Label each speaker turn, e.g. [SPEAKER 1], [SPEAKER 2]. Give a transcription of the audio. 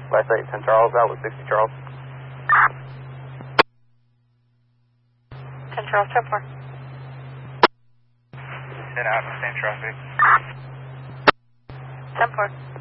[SPEAKER 1] Last 8, 10 Charles, out with 60 Charles.
[SPEAKER 2] 10 Charles, 10-4.
[SPEAKER 3] 10 out, same traffic.
[SPEAKER 2] 10-4.